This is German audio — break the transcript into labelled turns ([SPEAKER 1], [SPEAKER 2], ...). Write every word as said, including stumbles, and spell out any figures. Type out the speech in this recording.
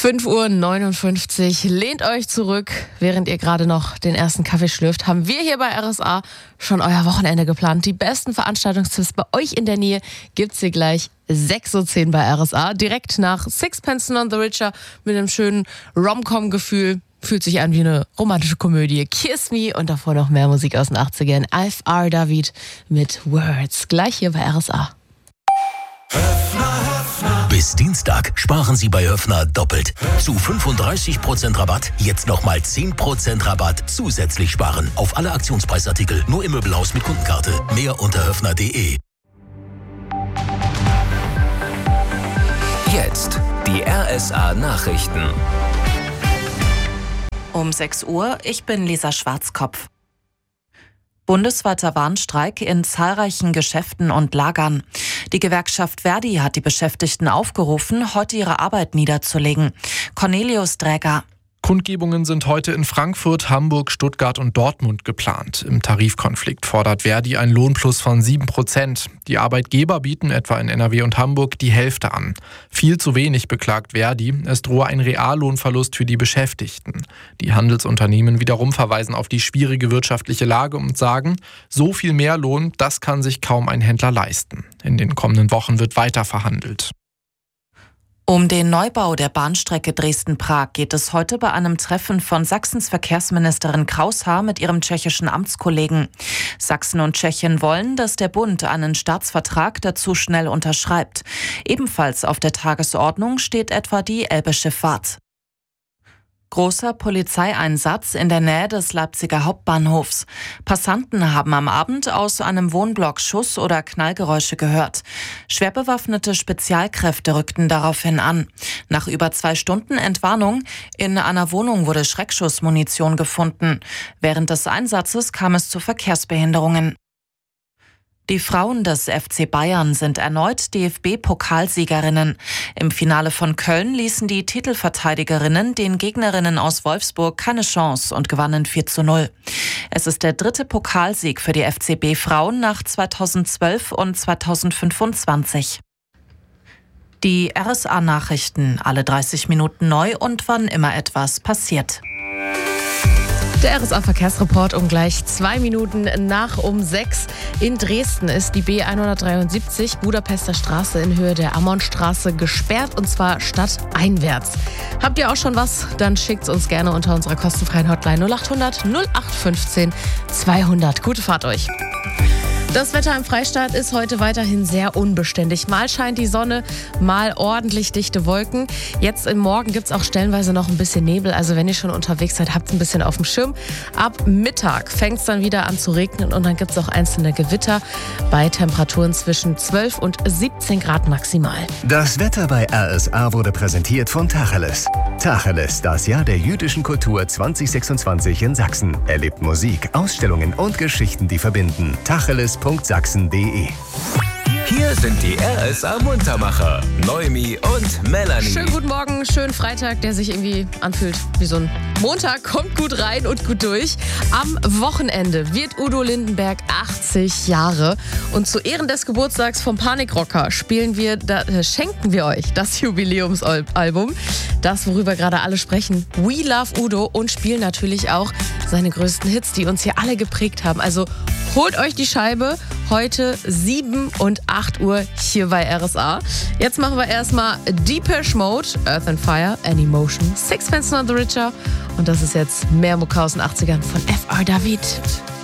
[SPEAKER 1] fünf Uhr neunundfünfzig, lehnt euch zurück, während ihr gerade noch den ersten Kaffee schlürft, haben wir hier bei R S A schon euer Wochenende geplant. Die besten Veranstaltungstipps bei euch in der Nähe gibt's hier gleich sechs Uhr zehn bei R S A. Direkt nach Sixpence None the Richer mit einem schönen Rom-Com-Gefühl. Fühlt sich an wie eine romantische Komödie. Kiss Me und davor noch mehr Musik aus den achtzigern. F R David mit Words. Gleich hier bei R S A.
[SPEAKER 2] Bis Dienstag sparen Sie bei Höfner doppelt. Zu fünfunddreißig Prozent Rabatt, jetzt nochmal zehn Prozent Rabatt zusätzlich sparen. Auf alle Aktionspreisartikel, nur im Möbelhaus mit Kundenkarte. Mehr unter höfner punkt de.
[SPEAKER 3] Jetzt die R S A Nachrichten.
[SPEAKER 4] Um sechs Uhr, ich bin Lisa Schwarzkopf. Bundesweiter Warnstreik in zahlreichen Geschäften und Lagern. Die Gewerkschaft Verdi hat die Beschäftigten aufgerufen, heute ihre Arbeit niederzulegen. Cornelius Dräger.
[SPEAKER 5] Kundgebungen sind heute in Frankfurt, Hamburg, Stuttgart und Dortmund geplant. Im Tarifkonflikt fordert Verdi einen Lohnplus von sieben Prozent. Die Arbeitgeber bieten etwa in N R W und Hamburg die Hälfte an. Viel zu wenig, beklagt Verdi. Es drohe ein Reallohnverlust für die Beschäftigten. Die Handelsunternehmen wiederum verweisen auf die schwierige wirtschaftliche Lage und sagen, so viel mehr Lohn, das kann sich kaum ein Händler leisten. In den kommenden Wochen wird weiter verhandelt.
[SPEAKER 4] Um den Neubau der Bahnstrecke Dresden-Prag geht es heute bei einem Treffen von Sachsens Verkehrsministerin Kraushaar mit ihrem tschechischen Amtskollegen. Sachsen und Tschechien wollen, dass der Bund einen Staatsvertrag dazu schnell unterschreibt. Ebenfalls auf der Tagesordnung steht etwa die Elbe-Schifffahrt. Großer Polizeieinsatz in der Nähe des Leipziger Hauptbahnhofs. Passanten haben am Abend aus einem Wohnblock Schuss- oder Knallgeräusche gehört. Schwer bewaffnete Spezialkräfte rückten daraufhin an. Nach über zwei Stunden Entwarnung in einer Wohnung wurde Schreckschussmunition gefunden. Während des Einsatzes kam es zu Verkehrsbehinderungen. Die Frauen des F C Bayern sind erneut D F B-Pokalsiegerinnen. Im Finale von Köln ließen die Titelverteidigerinnen den Gegnerinnen aus Wolfsburg keine Chance und gewannen vier zu null. Es ist der dritte Pokalsieg für die F C B-Frauen nach zweitausendzwölf und zweitausendfünfundzwanzig. Die R S A-Nachrichten, alle dreißig Minuten neu und wann immer etwas passiert.
[SPEAKER 1] Der R S A-Verkehrsreport um gleich zwei Minuten nach um sechs. In Dresden ist die B hundertdreiundsiebzig Budapester Straße in Höhe der Ammonstraße gesperrt und zwar stadteinwärts. Habt ihr auch schon was? Dann schickt's uns gerne unter unserer kostenfreien Hotline null achthundert null acht fünfzehn zweihundert. Gute Fahrt euch. Das Wetter im Freistaat ist heute weiterhin sehr unbeständig. Mal scheint die Sonne, mal ordentlich dichte Wolken. Jetzt im Morgen gibt es auch stellenweise noch ein bisschen Nebel. Also wenn ihr schon unterwegs seid, habt es ein bisschen auf dem Schirm. Ab Mittag fängt es dann wieder an zu regnen und dann gibt es auch einzelne Gewitter bei Temperaturen zwischen zwölf und siebzehn Grad maximal.
[SPEAKER 2] Das Wetter bei R S A wurde präsentiert von Tacheles. Tacheles, das Jahr der jüdischen Kultur zwanzig sechsundzwanzig in Sachsen. Erlebt Musik, Ausstellungen und Geschichten, die verbinden. Tacheles punkt sachsen punkt de.
[SPEAKER 3] Hier sind die R S A Muntermacher, Noemi und Melanie.
[SPEAKER 1] Schönen guten Morgen, schönen Freitag, der sich irgendwie anfühlt wie so ein Montag. Kommt gut rein und gut durch. Am Wochenende wird Udo Lindenberg achtzig Jahre. Und zu Ehren des Geburtstags vom Panikrocker spielen wir, da, äh, schenken wir euch das Jubiläumsalbum. Das, worüber gerade alle sprechen. We Love Udo und spielen natürlich auch seine größten Hits, die uns hier alle geprägt haben. Also holt euch die Scheibe. Heute sieben und acht Uhr hier bei R S A. Jetzt machen wir erstmal Depeche Mode, Earth and Fire, An Emotion, Sixpence None the Richer. Und das ist jetzt mehr Mucke aus den achtzigern von F R David.